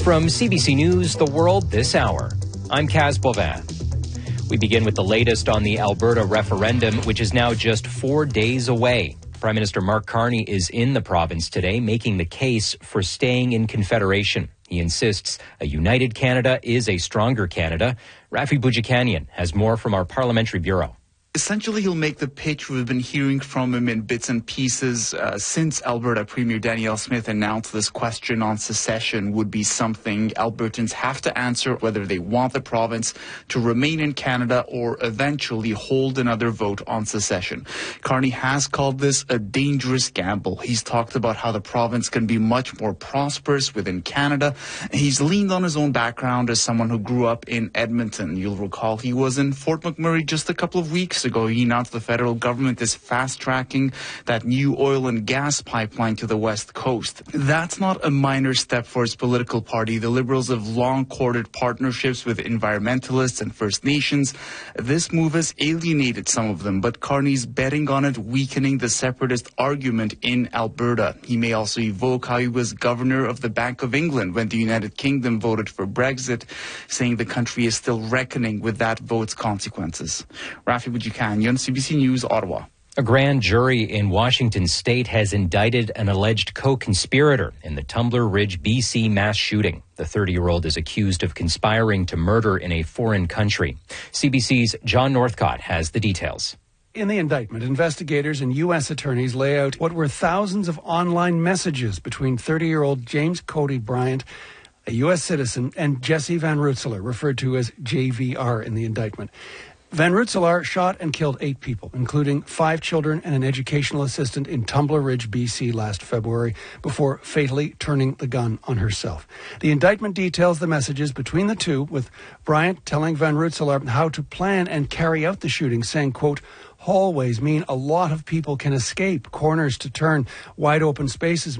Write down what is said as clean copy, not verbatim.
From CBC News, The World This Hour, I'm Kaz Bovin. We begin with the latest on the Alberta referendum, which is now just 4 days away. Prime Minister Mark Carney is in the province today, making the case for staying in Confederation. He insists a united Canada is a stronger Canada. Rafi Boudjikanian has more from our Parliamentary Bureau. Essentially, he'll make the pitch we've been hearing from him in bits and pieces since Alberta Premier Danielle Smith announced this question on secession would be something Albertans have to answer, whether they want the province to remain in Canada or eventually hold another vote on secession. Carney has called this a dangerous gamble. He's talked about how the province can be much more prosperous within Canada. He's leaned on his own background as someone who grew up in Edmonton. You'll recall he was in Fort McMurray just a couple of weeks ago. He announced the federal government is fast-tracking that new oil and gas pipeline to the west coast. That's not a minor step for his political party. The Liberals have long courted partnerships with environmentalists and First Nations. This move has alienated some of them, but Carney's betting on it weakening the separatist argument in Alberta. He may also evoke how he was governor of the Bank of England when the United Kingdom voted for Brexit, saying the country is still reckoning with that vote's consequences. Rafi Boudjikanian, CBC News, Ottawa. A grand jury in Washington state has indicted an alleged co-conspirator in the Tumbler Ridge, BC mass shooting. The 30-year-old is accused of conspiring to murder in a foreign country. CBC's John Northcott has the details. In the indictment, investigators and U.S. attorneys lay out what were thousands of online messages between 30-year-old James Cody Bryant, a U.S. citizen, and Jesse Van Rutselaar, referred to as JVR in the indictment. Van Rutselaar shot and killed 8 people, including 5 children and an educational assistant in Tumbler Ridge, BC last February, before fatally turning the gun on herself. The indictment details the messages between the two, with Bryant telling Van Rutselaar how to plan and carry out the shooting, saying, quote, "Hallways mean a lot of people can escape, corners to turn, wide open spaces